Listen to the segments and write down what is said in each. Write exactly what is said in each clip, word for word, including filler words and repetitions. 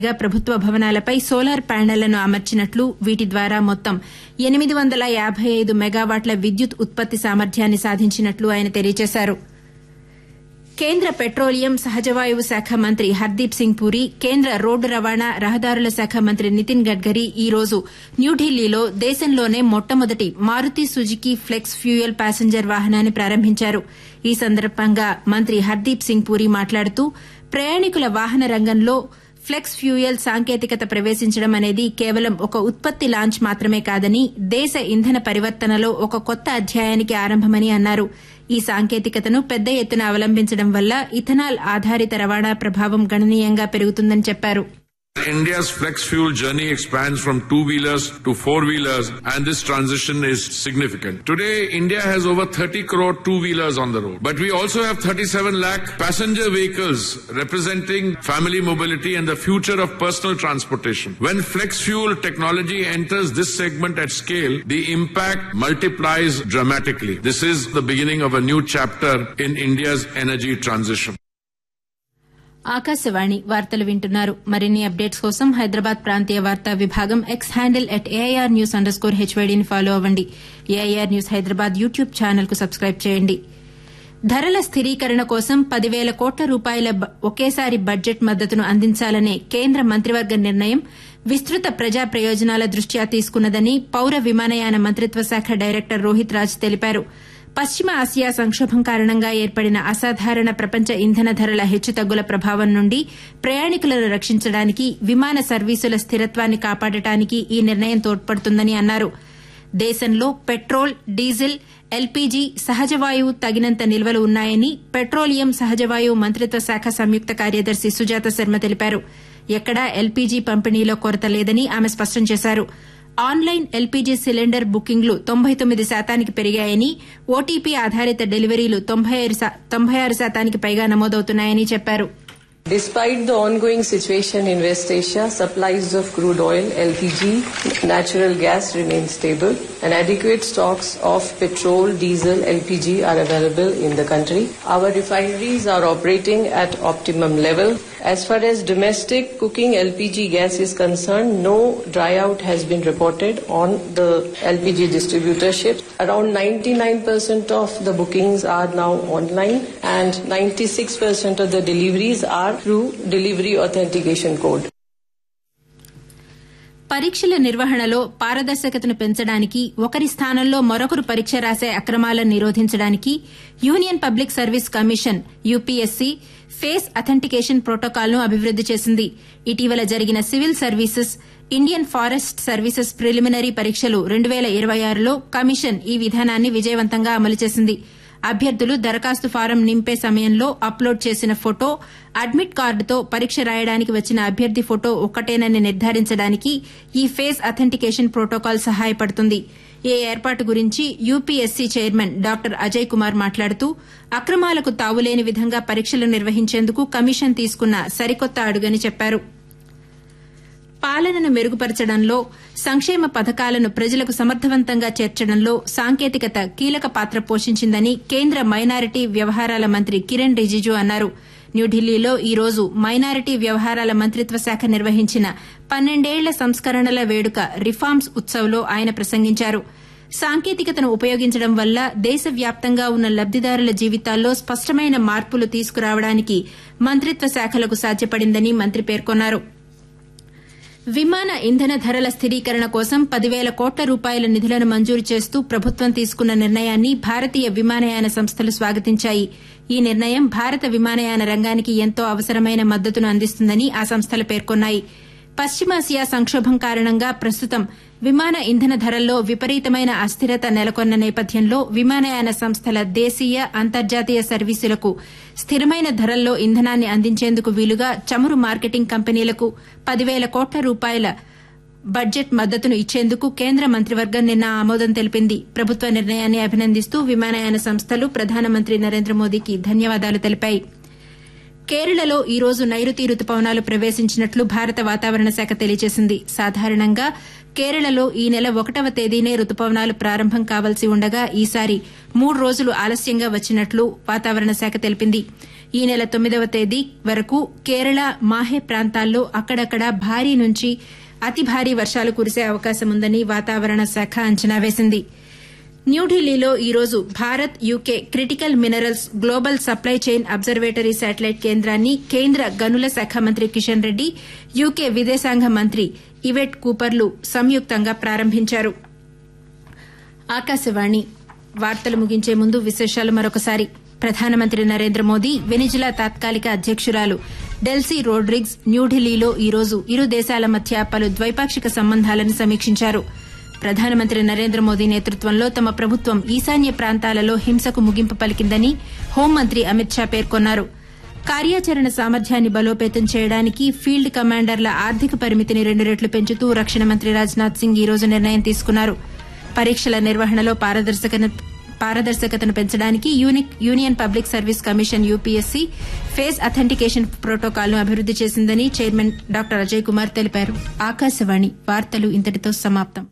ప్రభుత్వ భవనాలపై సోలార్ ప్యానెళ్లను అమర్చినట్లు వీటి ద్వారా మొత్తం ఎనిమిది వందల యాబై ఐదు మెగావాట్ల విద్యుత్ ఉత్పత్తి సామర్థ్యాన్ని సాధించినట్లు ఆయన తెలియజేశారు. కేంద్ర పెట్రోలియం సహజవాయువు శాఖ మంత్రి హర్దీప్ సింగ్ పూరి, కేంద్ర రోడ్డు రవాణా రహదారుల శాఖ మంత్రి నితిన్ గడ్కరీ ఈ రోజు న్యూఢిల్లీలో దేశంలోనే మొట్టమొదటి Maruti Suzuki flex fuel passenger వాహనాన్ని ప్రారంభించారు. ఈ సందర్భంగా మంత్రి హర్దీప్ సింగ్ పూరి మాట్లాడుతూ ప్రయాణికుల వాహన రంగంలో ఫ్లెక్స్ ఫ్యూయల్ సాంకేతికత ప్రవేశించడం అనేది కేవలం ఒక ఉత్పత్తి లాంచ్ మాత్రమే కాదని దేశ ఇంధన పరివర్తనలో ఒక కొత్త అధ్యాయానికి ఆరంభమని అన్నారు. ఈ సాంకేతికతను పెద్ద ఎత్తున అవలంబించడం వల్ల ఇథనాల్ ఆధారిత రవాణా ప్రభావం గణనీయంగా పెరుగుతుందని చెప్పారు. India's flex fuel journey expands from two-wheelers to four-wheelers, and this transition is significant. Today, India has over thirty crore two-wheelers on the road, but we also have thirty-seven lakh passenger vehicles representing family mobility and the future of personal transportation. When flex fuel technology enters this segment at scale, the impact multiplies dramatically. This is the beginning of a new chapter in India's energy transition. Akashvani వార్తలు వింటున్నారు. మరిన్ని updates కోసం హైదరాబాద్ ప్రాంతీయ వార్తా విభాగం X handle at AIR news under score హెచ్వైడీని follow అవ్వండి. AIR news Hyderabad YouTube channel కు subscribe చేయండి. ధరల స్థిరీకరణ కోసం పదివేల కోట్ల రూపాయల ఒకేసారి బడ్జెట్ మద్దతును అందించాలనే కేంద్ర మంత్రివర్గ నిర్ణయం విస్తృత ప్రజా ప్రయోజనాల దృష్ట్యా తీసుకున్నదని పౌర విమానయాన మంత్రిత్వ శాఖ డైరెక్టర్ రోహిత్ రాజ్ తెలిపారు. పశ్చిమ ఆసియా సంక్షోభం కారణంగా ఏర్పడిన అసాధారణ ప్రపంచ ఇంధన ధరల హెచ్చుతగ్గుల ప్రభావం నుండి ప్రయాణికులను రక్షించడానికి, విమాన సర్వీసుల స్థిరత్వాన్ని కాపాడటానికి ఈ నిర్ణయం తోడ్పడుతుందని అన్నారు. దేశంలో పెట్రోల్, డీజిల్, ఎల్పీజీ, సహజవాయువు తగినంత నిల్వలు ఉన్నాయని పెట్రోలియం సహజవాయువు మంత్రిత్వ శాఖ సంయుక్త కార్యదర్శి సుజాత శర్మ తెలిపారు. ఎక్కడా ఎల్పీజీ పంపిణీలో కొరత లేదని ఆమె స్పష్టం చేశారు. ఆన్లైన్ ఎల్పీజీ సిలిండర్ బుకింగ్లు తొంభై తొమ్మిది శాతానికి పెరిగాయని, ఓటీపీ ఆధారిత డెలివరీలు తొంభై ఆరు శాతానికి పైగా నమోదవుతున్నాయని చెప్పారు. Despite the ongoing situation in West Asia, supplies of crude oil, L P G, natural gas remain stable, and adequate stocks of petrol, diesel, L P G are available in the country. Our refineries are operating at optimum level. As far as domestic cooking L P G gas is concerned, no dry out has been reported on the L P G distributorships. Around ninety-nine percent of the bookings are now online, and ninety-six percent of the deliveries are through delivery authentication code. పరీక్షల నిర్వహణలో పారదర్శకతను పెంచడానికి, ఒకరి స్థానంలో మరొకరు పరీక్ష రాసే అక్రమాలను నిరోధించడానికి union public service commission UPSC face authentication ప్రోటోకాల్ను అభివృద్ది చేసింది. ఇటీవల జరిగిన civil services, Indian forest services preliminary పరీక్షలు రెండు పేల ఇరవై ఆరులో కమిషన్ ఈ విధానాన్ని విజయవంతంగా అమలు చేసింది. అభ్యర్థులు దరఖాస్తు ఫారం నింపే సమయంలో అప్లోడ్ చేసిన ఫోటో, అడ్మిట్ కార్డుతో పరీక్ష రాయడానికి వచ్చిన అభ్యర్థి ఫోటో ఒక్కటేనని నిర్ధారించడానికి ఈ ఫేస్ అథెంటికేషన్ ప్రోటోకాల్ సహాయపడుతుంది. ఈ ఏర్పాటు గురించి UPSC chairman doctor Ajay Kumar మాట్లాడుతూ, అక్రమాలకు తావులేని విధంగా పరీక్షలు నిర్వహించేందుకు కమిషన్ తీసుకున్న సరికొత్త అడుగని చెప్పారు. పాలనను మెరుగుపరచడంలో, సంక్షేమ పథకాలను ప్రజలకు సమర్థవంతంగా చేర్చడంలో సాంకేతికత కీలక పాత్ర పోషించిందని కేంద్ర మైనారిటీ వ్యవహారాల మంత్రి కిరణ్ రిజిజు అన్నారు. న్యూఢిల్లీలో ఈ రోజు మైనారిటీ వ్యవహారాల మంత్రిత్వ శాఖ నిర్వహించిన పన్నెండేళ్ల సంస్కరణల వేడుక రిఫార్మ్స్ ఉత్సవ్లో ఆయన ప్రసంగించారు. సాంకేతికతను ఉపయోగించడం వల్ల దేశవ్యాప్తంగా ఉన్న లబ్దిదారుల జీవితాల్లో స్పష్టమైన మార్పులు తీసుకురావడానికి మంత్రిత్వ శాఖలకు సాధ్యపడిందని మంత్రి పేర్కొన్నారు. విమాన ఇంధన ధరల స్థిరీకరణ కోసం పదివేల కోట్ల రూపాయల నిధులను మంజూరు చేస్తూ ప్రభుత్వం తీసుకున్న నిర్ణయాన్ని భారతీయ విమానయాన సంస్థలు స్వాగతించాయి. ఈ నిర్ణయం భారత విమానయాన రంగానికి ఎంతో అవసరమైన మద్దతును అందిస్తుందని ఆ సంస్థలు పేర్కొన్నాయి. పశ్చిమాసియా సంక్షోభం కారణంగా ప్రస్తుతం విమాన ఇంధన ధరల్లో విపరీతమైన అస్థిరత నెలకొన్న నేపథ్యంలో విమానయాన సంస్థల దేశీయ, అంతర్జాతీయ సర్వీసులకు స్థిరమైన ధరల్లో ఇంధనాన్ని అందించేందుకు వీలుగా చమురు మార్కెటింగ్ కంపెనీలకు పదివేల కోట్ల రూపాయల బడ్జెట్ మద్దతును ఇచ్చేందుకు కేంద్ర మంత్రివర్గం నిన్న ఆమోదం తెలిపింది. ప్రభుత్వ నిర్ణయాన్ని అభినందిస్తూ విమానయాన సంస్థలు ప్రధానమంత్రి నరేంద్ర మోదీకి ధన్యవాదాలు తెలిపాయి. కేరళలో ఈ రోజు నైరుతి రుతుపవనాలు ప్రవేశించినట్లు భారత వాతావరణ శాఖ తెలియజేసింది. సాధారణంగా కేరళలో ఈ నెల ఒకటవ తేదీనే రుతుపవనాలు ప్రారంభం కావాల్సి ఉండగా ఈసారి మూడు రోజులు ఆలస్యంగా వచ్చినట్లు వాతావరణ శాఖ తెలిపింది. ఈ నెల తొమ్మిదవ తేదీ వరకు కేరళ మాహే ప్రాంతాల్లో అక్కడక్కడ భారీ నుంచి అతి భారీ వర్షాలు కురిసే అవకాశం ఉందని వాతావరణ శాఖ అంచనా వేసింది. న్యూఢిల్లీలో ఈరోజు Bharat UK critical minerals global supply chain observatory satellite కేంద్రాన్ని కేంద్ర గనుల శాఖ మంత్రి కిషన్ రెడ్డి, యూకే విదేశాంగ మంత్రి ఇవెట్ కూపర్లు సంయుక్తంగా ప్రారంభించారు. ఆకాశవాణి వార్తలు ముగించే ముందు విశేషాలు మరొకసారి. ప్రధానమంత్రి నరేంద్ర మోదీ వెనిజులా తాత్కాలిక అధ్యకురాలు డెల్సీ రోడ్రిగ్స్ న్యూఢిల్లీలో ఈరోజు ఇరు దేశాల మధ్య పలు ద్వైపాక్షిక సంబంధాలను సమీక్షించారు. ప్రధానమంత్రి నరేంద్ర మోదీ నేతృత్వంలో తమ ప్రభుత్వం ఈశాన్య ప్రాంతాలలో హింసకు ముగింపు పలికిందని హోంమంత్రి అమిత్ షా పేర్కొన్నారు. కార్యాచరణ సామర్థ్యాన్ని బలోపేతం చేయడానికి ఫీల్డ్ కమాండర్ల ఆర్థిక పరిమితిని రెండు రెట్లు పెంచుతూ రక్షణ మంత్రి రాజ్నాథ్ సింగ్ ఈ రోజు నిర్ణయం తీసుకున్నారు. పరీక్షల నిర్వహణలో పారదర్శకతను పెంచడానికి union public service commission UPSC face authentication ప్రోటోకాల్ను అభివృద్ది చేసిందని చైర్మన్ డాక్టర్ అజయ్ కుమార్ తెలిపారు. ఆకాశవాణి వార్తలు ఇంతటితో సమాప్తం.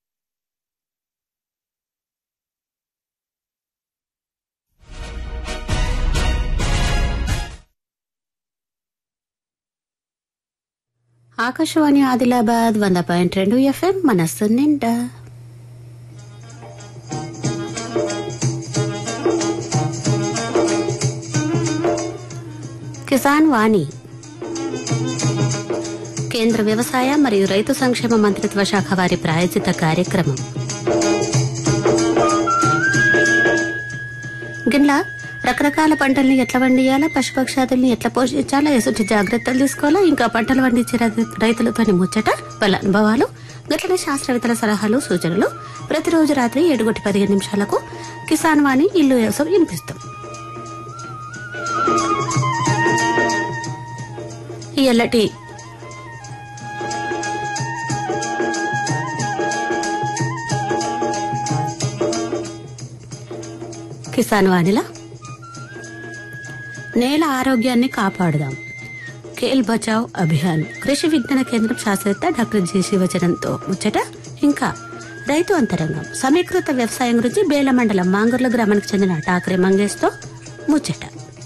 ఆకాశవాణి ఆదిలాబాద్ వంద పాయింట్ రెండు ఎఫ్ఎం మనస్సు నిండా. కిసాన్ వాణి కేంద్ర వ్యవసాయ మరియు రైతు సంక్షేమ మంత్రిత్వ శాఖ వారి ప్రాయోజిత కార్యక్రమం. గిట్లా రకరకాల పంటల్ని ఎట్లా పండియాలా, పశుపక్షాదుల్ని ఎట్లా పోషించాలా, ఎసుటి జాగ్రత్తలు తీసుకోవాలా, ఇంకా పంటలు పండించే రైతులతో ముచ్చట వాళ్ళ అనుభవాలు, గట్లనే శాస్త్రవేత్తల సలహాలు సూచనలు ప్రతిరోజు రాత్రి ఏడు గంటల పదిహేను నిమిషాలకు కిసాన్ వాణి ఇల్లు వ్యవసాయం వినిపిస్తాం. ఈ ఎల్లటి కిసాన్ వాణిలా నేల ఆరోగ్యాన్ని కాపాడుదాం, ఖేల్ బచావ్ అభియాన్, కృషి విజ్ఞాన కేంద్రం శాస్త్రవేత్త డాక్టర్ జి శివచరణ్తో ముచ్చట, ఇంకా రైతు అంతరంగం సమీకృత వ్యవసాయం గురించి బేల మండలం మాంగర్ల గ్రామానికి చెందిన ఠాకరే మంగేష్తో ముచ్చట.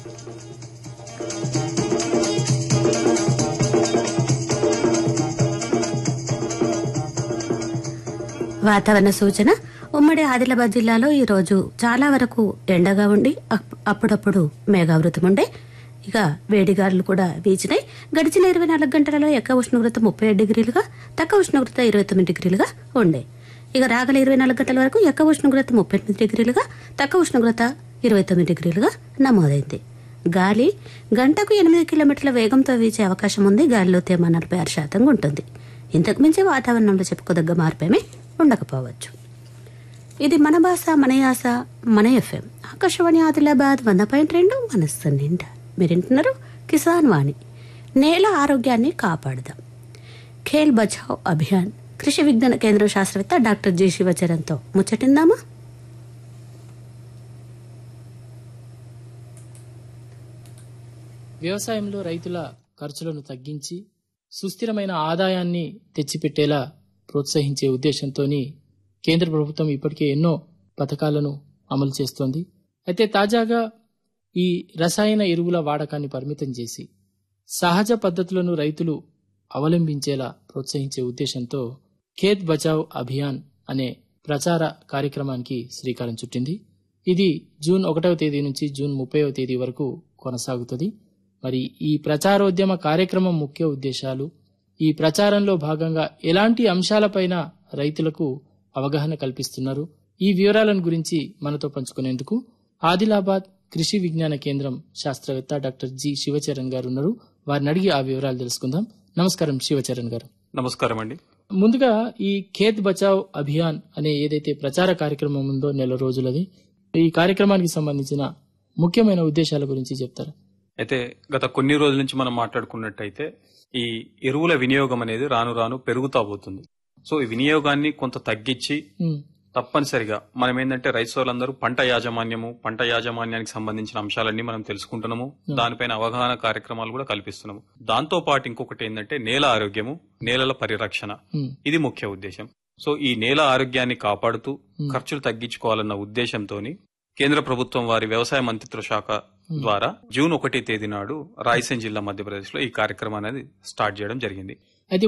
వాతావరణ సూచన. ఉమ్మడి ఆదిలాబాద్ జిల్లాలో ఈ రోజు చాలా వరకు ఎండగా ఉండి అప్పుడప్పుడు మేఘావృతం ఉండే, ఇక వేడిగాలులు కూడా వీచినాయి. గడిచిన ఇరవై నాలుగు గంటలలో ఎక్కువ ఉష్ణోగ్రత ముప్పై ఏడు డిగ్రీలుగా, తక్కువ ఉష్ణోగ్రత ఇరవై తొమ్మిది డిగ్రీలుగా ఉండే. ఇక రాగల ఇరవై నాలుగు గంటల వరకు ఎక్కువ ఉష్ణోగ్రత ముప్పై ఎనిమిది డిగ్రీలుగా, తక్కువ ఉష్ణోగ్రత ఇరవై తొమ్మిది డిగ్రీలుగా నమోదైంది. గాలి గంటకు ఎనిమిది కిలోమీటర్ల వేగంతో వీచే అవకాశం ఉంది. గాలిలో తేమ నలభై ఆరు శాతంగా ఉంటుంది. ఇంతకు మించి వాతావరణంలో చెప్పుకోదగ్గ మార్పేమీ ఉండకపోవచ్చు. ఇది మన భాష, మన యాస, మన ఎఫ్ఎం ఆకాశవాణి ఆదిలాబాద్ వంద పాయింట్ రెండు మనస్సు నిండా. మీరింటున్నారు కిసాన్ వాణి, నేల ఆరోగ్యాన్ని కాపాడుదాం, ఖేల్ బచావ్ అభియాన్, కృషి విజ్ఞాన కేంద్రం శాస్త్రవేత్త డాక్టర్ జి శివచరణ్తో ముచ్చటిందామా. వ్యవసాయంలో రైతుల ఖర్చులను తగ్గించి సుస్థిరమైన ఆదాయాన్ని తెచ్చిపెట్టేలా ప్రోత్సహించే ఉద్దేశంతో కేంద్ర ప్రభుత్వం ఇప్పటికే ఎన్నో పథకాలను అమలు చేస్తోంది. అయితే తాజాగా ఈ రసాయన ఎరువుల వాడకాన్ని పరిమితం చేసి సహజ పద్ధతులను రైతులు అవలంబించేలా ప్రోత్సహించే ఉద్దేశంతో ఖేత్ బచావ్ అభియాన్ అనే ప్రచార కార్యక్రమానికి శ్రీకారం చుట్టింది. ఇది జూన్ ఒకటవ తేదీ నుంచి జూన్ ముప్పైవ తేదీ వరకు కొనసాగుతుంది. మరి ఈ ప్రచారోద్యమ కార్యక్రమం ముఖ్య ఉద్దేశాలు, ఈ ప్రచారంలో భాగంగా ఎలాంటి అంశాలపైన రైతులకు అవగాహన కల్పిస్తున్నారు, ఈ వివరాలను గురించి మనతో పంచుకునేందుకు ఆదిలాబాద్ కృషి విజ్ఞాన కేంద్రం శాస్త్రవేత్త డాక్టర్ జి శివచరణ్ గారు ఉన్నారు. వారిని అడిగి ఆ వివరాలు తెలుసుకుందాం. నమస్కారం శివచరణ్ గారు. నమస్కారం అండి. ముందుగా ఈ ఖేత్ బచావ్ అభియాన్ అనే ఏదైతే ప్రచార కార్యక్రమం ఉందో నెల రోజులది, ఈ కార్యక్రమానికి సంబంధించిన ముఖ్యమైన ఉద్దేశాల గురించి చెప్తారా? అయితే గత కొన్ని రోజుల నుంచి మనం మాట్లాడుకున్నట్టయితే ఈ ఎరువుల వినియోగం అనేది రాను రాను పెరుగుతా పోతుంది. సో ఈ వినియోగాన్ని కొంత తగ్గించి తప్పనిసరిగా మనం ఏంటంటే రైతు సోదరులందరూ పంట యాజమాన్యము పంట యాజమాన్యానికి సంబంధించిన అంశాలన్నీ మనం తెలుసుకుంటున్నాము. దానిపైన అవగాహన కార్యక్రమాలు కూడా కల్పిస్తున్నాము. దాంతో పాటు ఇంకొకటి ఏంటంటే నేల ఆరోగ్యము, నేలల పరిరక్షణ, ఇది ముఖ్య ఉద్దేశం. సో ఈ నేల ఆరోగ్యాన్ని కాపాడుతూ ఖర్చులు తగ్గించుకోవాలన్న ఉద్దేశంతో కేంద్ర ప్రభుత్వం వారి వ్యవసాయ మంత్రిత్వ శాఖ ద్వారా జూన్ ఒకటి తేదీ నాడు రాయసేన్ జిల్లా మధ్యప్రదేశ్ లో ఈ కార్యక్రమం అనేది స్టార్ట్ చేయడం జరిగింది.